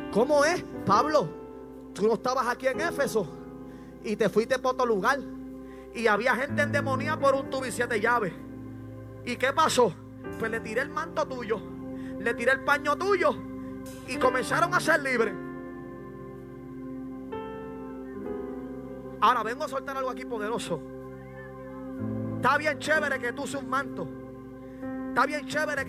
¿Cómo es, Pablo? Tú no estabas aquí en Éfeso y te fuiste para otro lugar y había gente endemoniada por un tubo y 7 llaves. ¿Y qué pasó? Pues le tiré el manto tuyo, le tiré el paño tuyo y comenzaron a ser libres. Ahora vengo a soltar algo aquí poderoso. Está bien chévere que tú uses un manto. Está bien chévere que